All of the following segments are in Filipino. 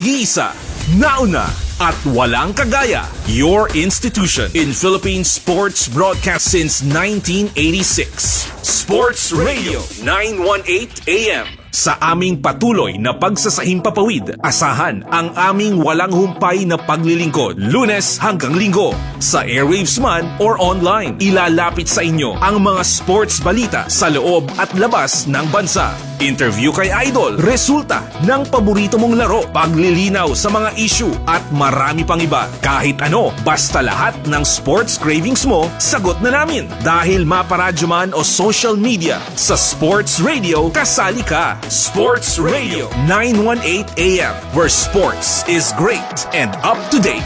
Nag-iisa, nauna, at walang kagaya. Your institution in Philippine sports broadcast since 1986. Sports Radio 918 AM. Sa aming patuloy na pagsasahimpapawid, asahan ang aming walang humpay na paglilingkod, Lunes hanggang Linggo. Sa airwaves man or online, ilalapit sa inyo ang mga sports balita sa loob at labas ng bansa. Interview kay Idol, resulta ng paborito mong laro, paglilinaw sa mga issue at marami pang iba. Kahit ano, basta lahat ng sports cravings mo, sagot na namin. Dahil maparadyo man o social media, sa Sports Radio, kasali ka. Sports Radio 918 AM, where sports is great and up to date.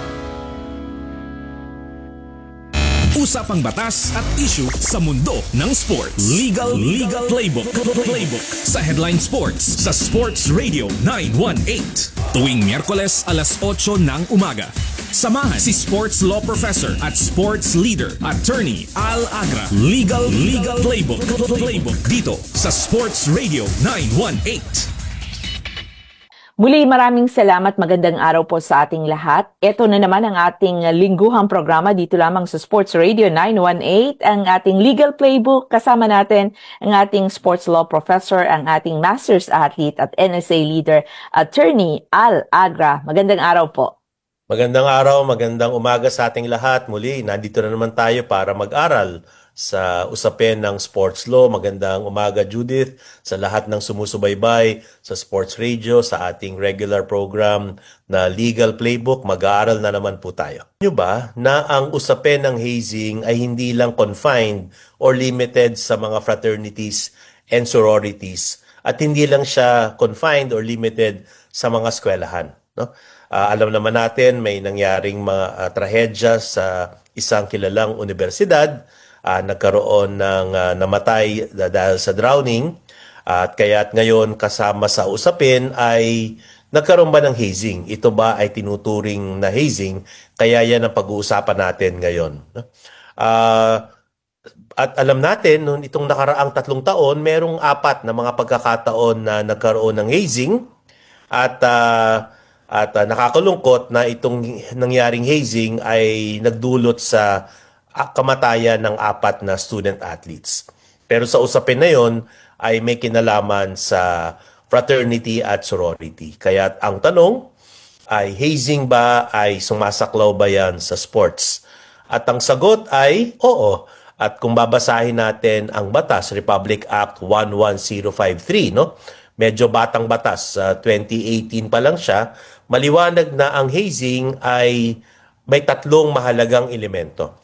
Usapang batas at issue sa mundo ng sports. Legal Playbook sa Headline Sports sa Sports Radio 918. Tuwing Miyerkules alas 8 ng umaga. Samahan si sports law professor at sports leader, attorney Al Agra. Legal Playbook dito sa Sports Radio 918. Muli, maraming salamat. Magandang araw po sa ating lahat. Ito na naman ang ating lingguhang programa dito lamang sa Sports Radio 918, ang ating Legal Playbook. Kasama natin ang ating sports law professor, ang ating master's athlete at NSA leader, attorney Al Agra. Magandang araw po. Magandang araw, magandang umaga sa ating lahat. Muli, nandito na naman tayo para mag-aral sa usapin ng sports law. Magandang umaga, Judith, sa lahat ng sumusubaybay sa Sports Radio, sa ating regular program na Legal Playbook. Mag-aaral na naman po tayo. Nyo ba na ang usapin ng hazing ay hindi lang confined or limited sa mga fraternities and sororities, at hindi lang siya confined or limited sa mga eskwelahan, no? Alam naman natin may nangyaring mga trahedya sa isang kilalang universidad. Nagkaroon ng namatay dahil sa drowning. At kaya't ngayon kasama sa usapin ay nagkaroon ba ng hazing? Ito ba ay tinuturing na hazing? Kaya yan ang pag-uusapan natin ngayon. At alam natin, noon itong nakaraang 3 taon, merong 4 na mga pagkakataon na nagkaroon ng hazing. At nakakalungkot na itong nangyaring hazing ay nagdulot sa kamatayan ng 4 na student athletes. Pero sa usapin na yon ay may kinalaman sa fraternity at sorority. Kaya ang tanong ay, hazing ba ay sumasaklaw ba yan sa sports? At ang sagot ay oo. At kung babasahin natin ang batas, Republic Act 11053, no? Medyo batang batas, 2018 pa lang siya. Maliwanag na ang hazing ay may 3 mahalagang elemento.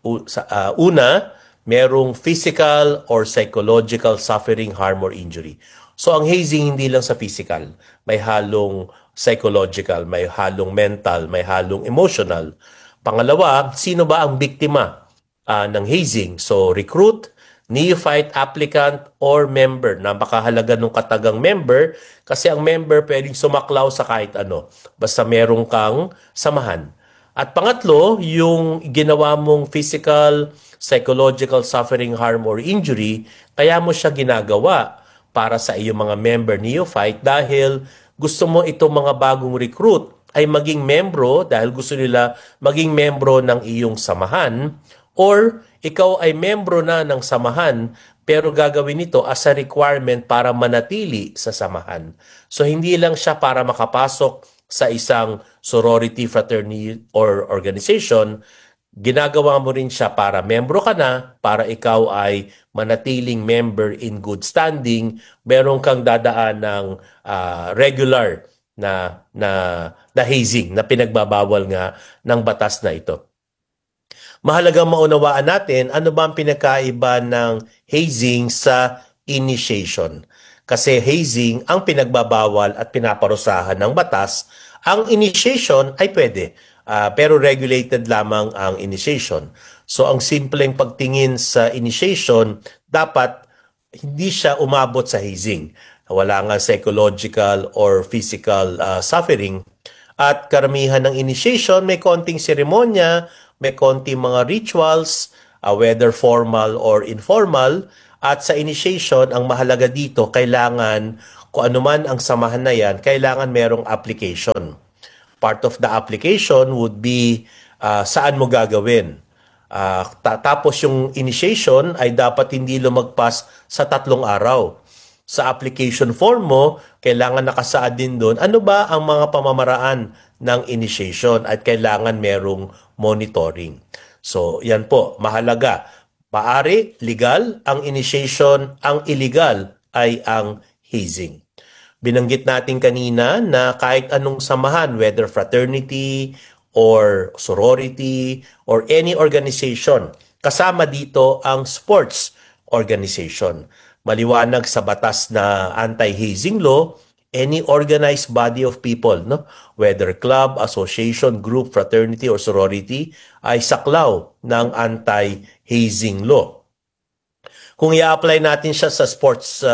Una, merong physical or psychological suffering, harm, or injury. So ang hazing hindi lang sa physical. May halong psychological, may halong mental, may halong emotional. Pangalawa, sino ba ang biktima ng hazing? So recruit, neophyte applicant, or member. Napakahalaga ng katagang member kasi ang member pwedeng sumaklaw sa kahit ano. Basta merong kang samahan. At pangatlo, yung ginawa mong physical, psychological suffering, harm, or injury, kaya mo siya ginagawa para sa iyong mga member neophyte dahil gusto mo itong mga bagong recruit ay maging membro dahil gusto nila maging membro ng iyong samahan, or ikaw ay membro na ng samahan pero gagawin ito as a requirement para manatili sa samahan. So hindi lang siya para makapasok sa isang sorority, fraternity, or organization, ginagawa mo rin siya para membro ka na, para ikaw ay manatiling member in good standing, meron kang dadaan ng regular na hazing, na pinagbabawal nga ng batas na ito. Mahalagang maunawaan natin ano ba ang pinakaiba ng hazing sa initiation. Kasi hazing ang pinagbabawal at pinaparusahan ng batas. Ang initiation ay pwede, pero regulated lamang ang initiation. So ang simpleng pagtingin sa initiation, dapat hindi siya umabot sa hazing. Wala nga psychological or physical suffering. At karamihan ng initiation, may konting seremonya, may konting mga rituals, whether formal or informal. At sa initiation, ang mahalaga dito, kailangan kung ano man ang samahan na yan, kailangan merong application. Part of the application would be saan mo gagawin. Tapos yung initiation ay dapat hindi lumagpas sa 3 araw. Sa application form mo, kailangan nakasaad din doon ano ba ang mga pamamaraan ng initiation at kailangan merong monitoring. So, yan po, mahalaga. Paari, legal ang initiation, ang illegal ay ang hazing. Binanggit natin kanina na kahit anong samahan, whether fraternity or sorority or any organization, kasama dito ang sports organization. Maliwanag sa batas na anti-hazing law, any organized body of people, no, whether club, association, group, fraternity, or sorority, ay saklaw ng anti-hazing law. Kung i-apply natin siya sa sports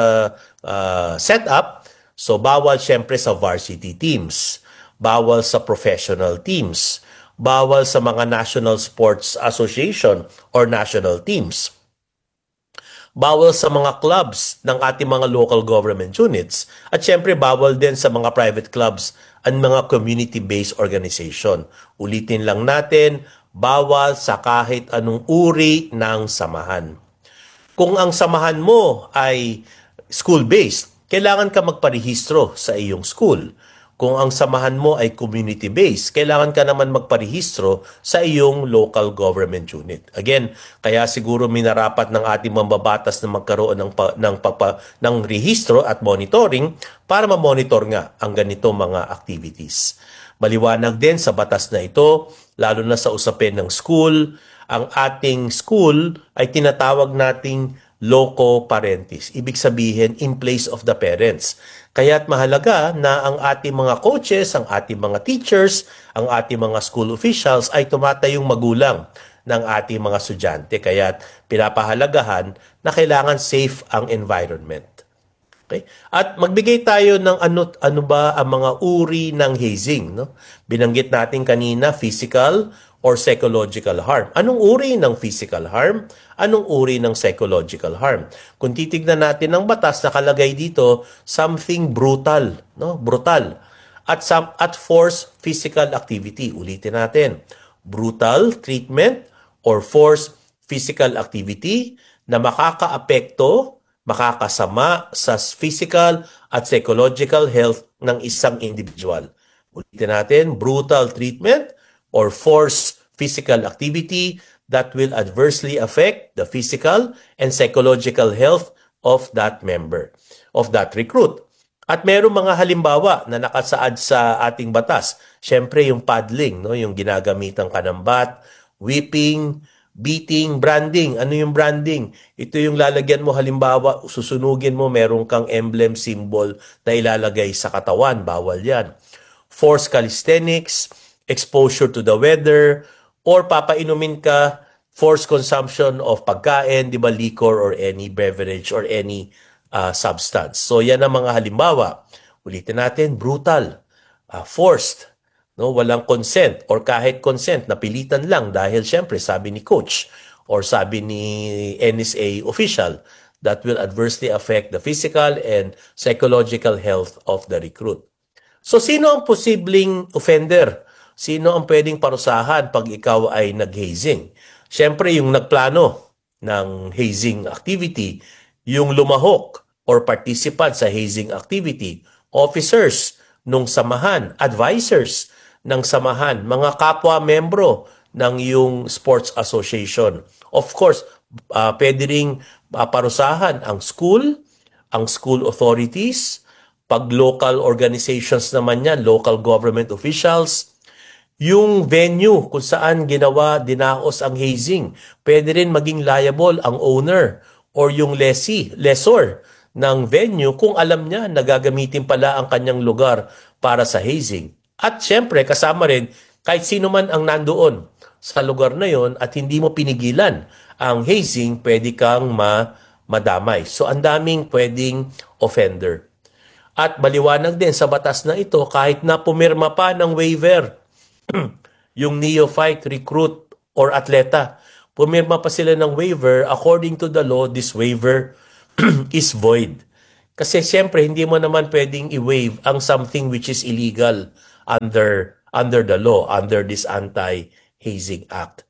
setup, so bawal syempre sa varsity teams, bawal sa professional teams, bawal sa mga national sports association or national teams, bawal sa mga clubs ng ating mga local government units, at syempre bawal din sa mga private clubs at mga community-based organization. Ulitin lang natin, bawal sa kahit anong uri ng samahan. Kung ang samahan mo ay school-based, kailangan ka magparehistro sa iyong school. Kung ang samahan mo ay community-based, kailangan ka naman magparehistro sa iyong local government unit. Again, kaya siguro minarapat ng ating mambabatas na magkaroon ng rehistro at monitoring para ma-monitor nga ang ganito mga activities. Maliwanag din sa batas na ito, lalo na sa usapin ng school, ang ating school ay tinatawag nating loco parentis. Ibig sabihin, in place of the parents. Kaya't mahalaga na ang ating mga coaches, ang ating mga teachers, ang ating mga school officials ay tumatayong magulang ng ating mga estudyante. Kaya't pinapahalagahan na kailangan safe ang environment. Okay? At magbigay tayo ng ano ba ang mga uri ng hazing. No? Binanggit natin kanina, physical or psychological harm. Anong uri ng physical harm? Anong uri ng psychological harm? Kung titignan natin ang batas, nakalagay dito, something brutal. No? Brutal. At force physical activity. Ulitin natin. Brutal treatment or force physical activity na makakaapekto, makakasama sa physical at psychological health ng isang individual. Ulitin natin, brutal treatment or force physical activity that will adversely affect the physical and psychological health of that member, of that recruit. At mayroong mga halimbawa na nakasaad sa ating batas. Siyempre yung paddling, no? Yung ginagamitang kanambat, whipping, beating, branding. Ano yung branding? Ito yung lalagyan mo halimbawa, susunugin mo, meron kang emblem, symbol na ilalagay sa katawan. Bawal yan. Forced calisthenics, exposure to the weather, or papainumin ka, forced consumption of pagkain, di ba, liquor or any beverage or any substance. So yan ang mga halimbawa. Ulitin natin, brutal, forced, no, walang consent or kahit consent, napilitan lang dahil syempre sabi ni coach or sabi ni NSA official that will adversely affect the physical and psychological health of the recruit. So sino ang posibleng offender? Sino ang pwedeng parusahan pag ikaw ay nag-hazing? Siyempre, yung nagplano ng hazing activity, yung lumahok or participant sa hazing activity, officers nung samahan, advisors ng samahan, mga kapwa-membro ng yung sports association. Of course, pwede ring parusahan ang school authorities, pag local organizations naman yan, local government officials, yung venue kung saan dinaos ang hazing. Pwede rin maging liable ang owner or yung lessor ng venue kung alam niya na gagamitin pala ang kanyang lugar para sa hazing. At syempre, kasama rin kahit sino man ang nandoon sa lugar na yon at hindi mo pinigilan ang hazing, pwede kang madamay. So, ang daming pwedeng offender. At maliwanag din sa batas na ito, kahit na pumirma pa ng waiver, yung neophyte, recruit, or atleta, pumirma pa sila ng waiver, according to the law, this waiver is void. Kasi siyempre, hindi mo naman pwedeng i-waive ang something which is illegal under the law, under this Anti-Hazing Act.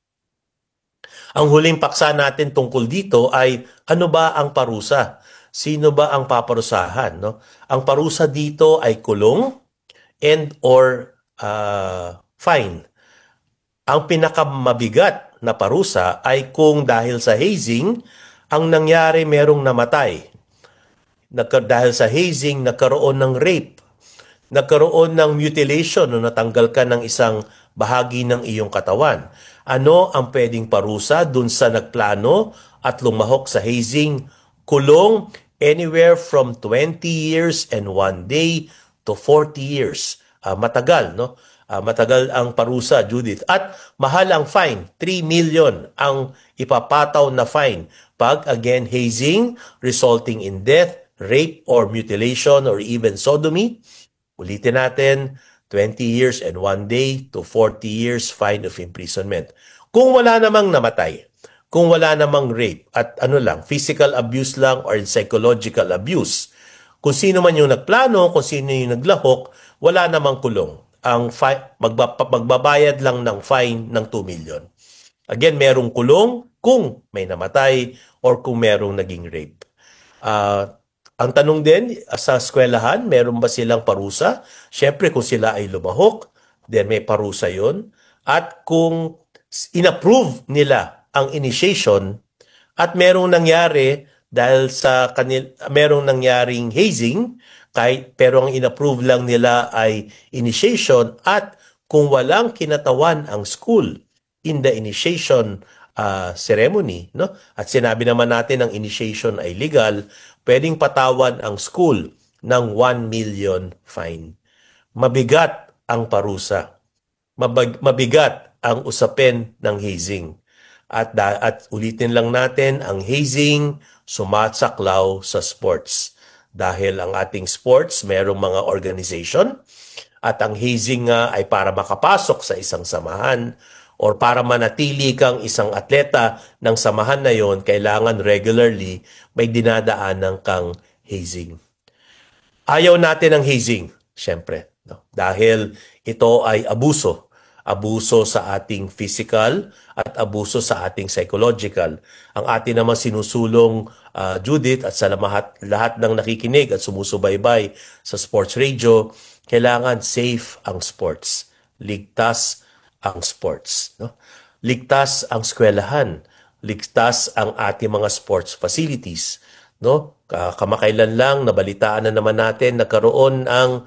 Ang huling paksa natin tungkol dito ay ano ba ang parusa? Sino ba ang paparusahan? No? Ang parusa dito ay kulong and or fine. Ang pinakamabigat na parusa ay kung dahil sa hazing, ang nangyari merong namatay. Dahil sa hazing, nagkaroon ng rape, nagkaroon ng mutilation o natanggal ka ng isang bahagi ng iyong katawan. Ano ang pwedeng parusa dun sa nagplano at lumahok sa hazing? Kulong anywhere from 20 years and 1 day to 40 years. Matagal, no? Matagal ang parusa, Judith. At mahal ang fine. 3 million ang ipapataw na fine pag again hazing resulting in death, rape or mutilation or even sodomy. Ulitin natin, 20 years and 1 day to 40 years fine of imprisonment. Kung wala namang namatay, kung wala namang rape at physical abuse lang or psychological abuse, kung sino man yung nagplano, kung sino yung naglahok, wala namang kulong. Ang magbabayad lang ng fine ng 2 million. Again, merong kulong kung may namatay or kung merong naging rape. Ang tanong din, sa eskwelahan, meron ba silang parusa? Siyempre, kung sila ay lumahok, then may parusa yon. At kung inapprove nila ang initiation at merong nangyari dahil sa merong nangyaring hazing, pero ang inapprove lang nila ay initiation at kung walang kinatawan ang school in the initiation ceremony, no? At sinabi naman natin ang initiation ay legal, pwedeng patawan ang school ng 1 million fine. Mabigat ang parusa. Mabigat ang usapin ng hazing. At ulitin lang natin, ang hazing sumasaklaw sa sports. Dahil ang ating sports, merong mga organization, at ang hazing nga ay para makapasok sa isang samahan or para manatili kang isang atleta ng samahan na yon, kailangan regularly may dinadaanan kang hazing. Ayaw natin ng hazing, syempre, no? Dahil ito ay abuso. Abuso sa ating physical at abuso sa ating psychological. Ang atin naman sinusulong, Judith, at sa lahat ng nakikinig at sumusubaybay sa sports radio, kailangan safe ang sports. Ligtas ang sports. No? Ligtas ang eskwelahan. Ligtas ang ating mga sports facilities. No? Kamakailan lang, nabalitaan na naman natin, nagkaroon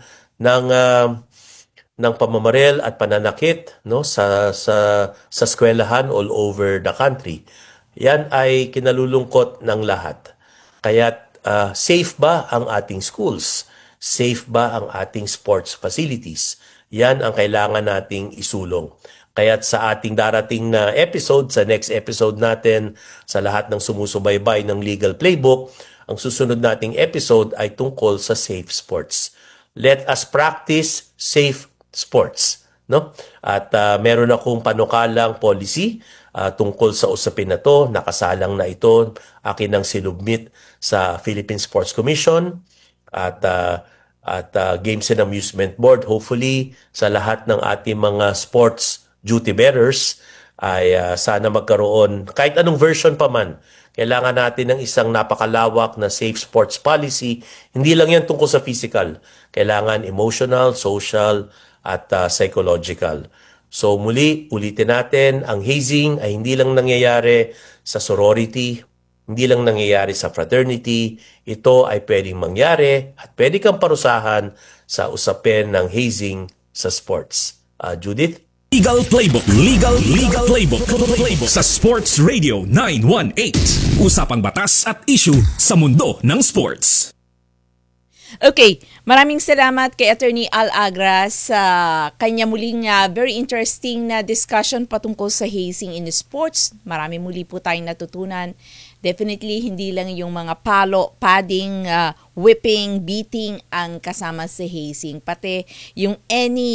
ng pamamaril at pananakit, no, sa eskwelahan all over the country. Yan ay kinalulungkot ng lahat. Kaya safe ba ang ating schools? Safe ba ang ating sports facilities? Yan ang kailangan nating isulong. Kaya sa ating darating na episode, sa next episode natin, sa lahat ng sumusubaybay ng Legal Playbook, ang susunod nating episode ay tungkol sa safe sports. Let us practice safe sports, no? At meron akong panukalang policy tungkol sa usapin na to. Nakasalang na ito, akin ang sinubmit sa Philippine Sports Commission at Games and Amusement Board. Hopefully, sa lahat ng ating mga sports duty bearers ay sana magkaroon, kahit anong version pa man, kailangan natin ng isang napakalawak na safe sports policy. Hindi lang yan tungkol sa physical. Kailangan emotional, social, at psychological. So muli, ulitin natin, ang hazing ay hindi lang nangyayari sa sorority, hindi lang nangyayari sa fraternity. Ito ay pwedeng mangyari at pwede kang parusahan sa usapin ng hazing sa sports. Judith? Legal Playbook, Legal Playbook sa Sports Radio 918. Usapang batas at issue sa mundo ng sports. Okay, maraming salamat kay Attorney Al Agra sa kanya muling very interesting na discussion patungkol sa hazing in sports. Marami muli po tayong natutunan. Definitely, hindi lang yung mga palo, padding, whipping, beating ang kasama sa hazing. Pati yung any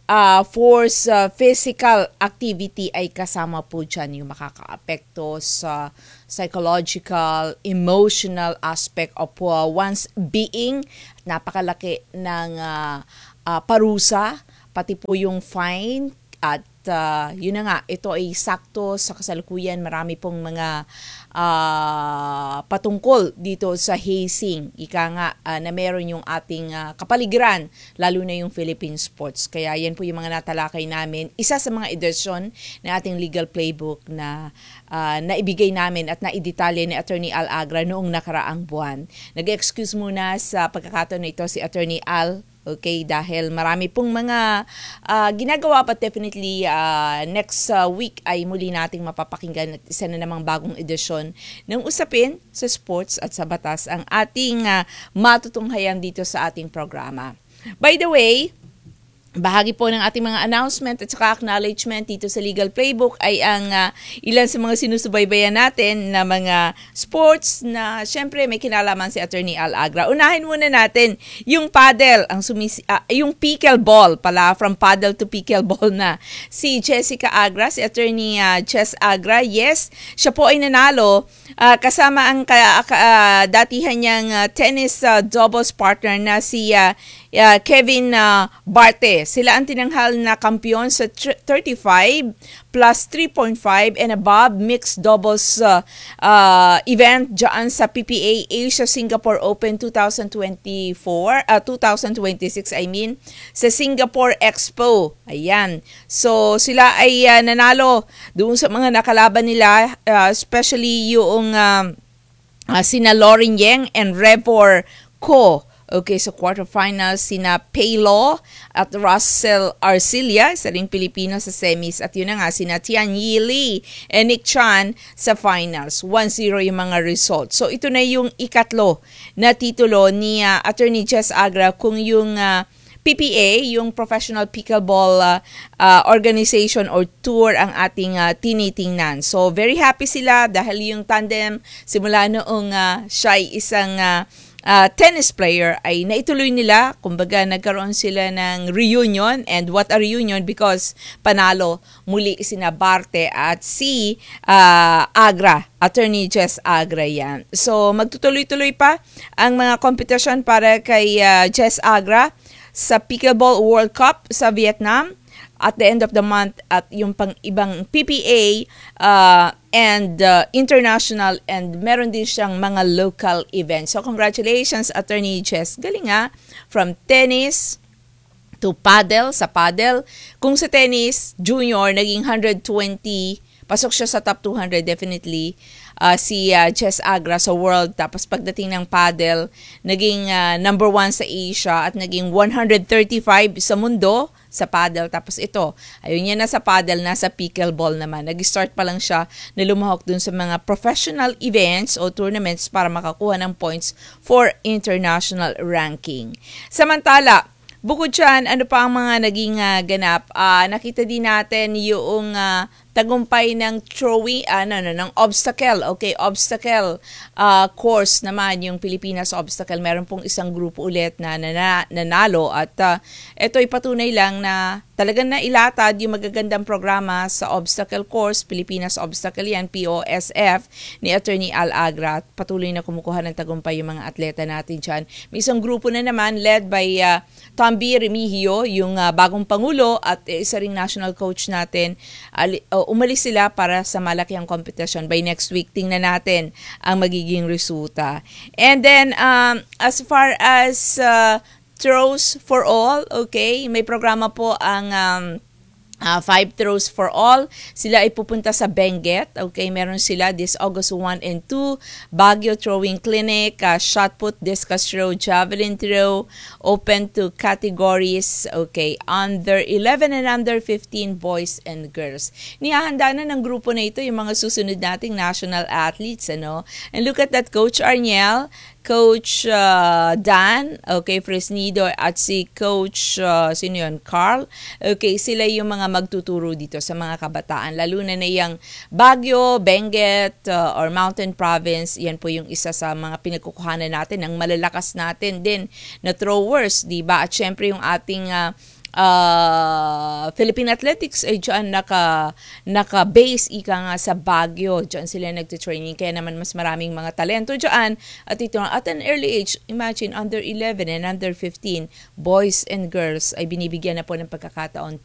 physical activity ay kasama po dyan yung makakaapekto sa psychological, emotional aspect of one's being. Napakalaki ng parusa, pati po yung fine. At yun na nga, ito ay sakto sa kasalukuyan. Marami pong mga patungkol dito sa hazing. Ika nga na meron yung ating kapaligiran, lalo na yung Philippine sports. Kaya yan po yung mga natalakay namin. Isa sa mga edisyon na ating legal playbook na naibigay namin at naidetalye ni Attorney Al Agra noong nakaraang buwan. Nag-excuse muna sa pagkakataon na ito si Attorney Al. Okay, dahil marami pong mga ginagawa, but definitely next week ay muli nating mapapakinggan at isa na namang bagong edisyon ng usapin sa sports at sa batas ang ating matutunghayan dito sa ating programa. By the way, bahagi po ng ating mga announcement at saka acknowledgement dito sa Legal Playbook ay ang ilan sa mga sinusubaybayan natin na mga sports na syempre may kinalaman si Attorney Al Agra. Unahin muna natin yung paddle, yung pickleball pala, from paddle to pickleball na. Si Jessica Agra, si Attorney Jess Agra, yes, siya po ay nanalo kasama ang datihan niyang tennis doubles partner na si Kevin Barte. Sila ang tinanghal na kampiyon sa 35 plus 3.5 and above mixed doubles event dyan sa PPA Asia Singapore Open 2026 sa Singapore Expo. Ayan. So sila ay nanalo doon sa mga nakalaban nila, especially yung sina Lauren Yang and Revor Ko. Okay, so quarterfinals sina Paylo at Russell Arcilia, isa ring Pilipino sa semis. At yun na nga, sina Tian Yi Lee and Nick Chan sa finals. 1-0 yung mga results. So ito na yung ikatlo na titulo ni Attorney Jess Agra kung yung PPA, yung Professional Pickleball Organization or Tour ang ating tinitingnan. So very happy sila dahil yung tandem simula noong siya ay isang tennis player ay naituloy nila. Kumbaga nagkaroon sila ng reunion, and what a reunion because panalo muli sina Barte at si Agra, Attorney Jess Agra yan. So magtutuloy-tuloy pa ang mga competition para kay Jess Agra sa Pickleball World Cup sa Vietnam at the end of the month, at yung pang ibang PPA and international, and meron din siyang mga local events. So congratulations Attorney Jess. Galing nga, from tennis to paddle. Sa paddle, kung sa tennis junior naging 120, pasok siya sa top 200 definitely. Si Jess Agra sa world. Tapos pagdating ng paddle, naging number 1 sa Asia at naging 135 sa mundo sa paddle. Tapos ito, ayun niya na sa paddle, nasa pickleball naman. Nag-start pa lang siya na lumahok dun sa mga professional events o tournaments para makakuha ng points for international ranking. Samantala, bukod dyan, ano pa ang mga naging ganap? Nakita din natin yung tagumpay ng throwing, ng obstacle. Okay, obstacle course naman, yung Pilipinas Obstacle. Meron pong isang grupo ulit na nanalo at ito ay patunay lang na talagang nailatad yung magagandang programa sa obstacle course. Pilipinas Obstacle yan, POSF, ni Attorney Al Agra. Patuloy na kumukuha ng tagumpay yung mga atleta natin dyan. May isang grupo na naman led by Tom B. Remigio, yung bagong pangulo at isa ring national coach natin. Umalis sila para sa malakiang competition. By next week, tingnan natin ang magiging resulta. And then, as far as throws for all, okay, may programa po ang 5 throws for all. Sila ay pupunta sa Benguet. Okay, meron sila this August 1 and 2. Baguio Throwing Clinic, shot put, discus throw, javelin throw, open to categories. Okay, under 11 and under 15 boys and girls. Nihahanda na ng grupo na ito yung mga susunod nating national athletes, ano? And look at that, Coach Arniel, Coach Dan, okay, Fresnido, at si Coach, sino yun, Carl. Okay, sila yung mga magtuturo dito sa mga kabataan. Lalo na yung Baguio, Benguet, or Mountain Province. Yan po yung isa sa mga pinagkukuhanan natin ng malalakas natin din na throwers, di ba? At syempre yung ating Philippine Athletics ay dyan naka-base ika nga sa Baguio. Dyan sila nagtitraining. Kaya naman mas maraming mga talento dyan. At ito at an early age, imagine under 11 and under 15, boys and girls ay binibigyan na po ng pagkakataon